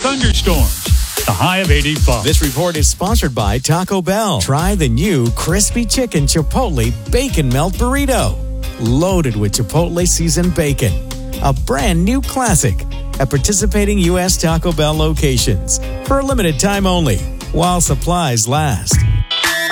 thunderstorms. A high of 85. This report is sponsored by Taco Bell. Try the new Crispy Chicken Chipotle Bacon Melt Burrito. Loaded with Chipotle seasoned bacon. A brand new classic at participating U.S. Taco Bell locations. For a limited time only, while supplies last.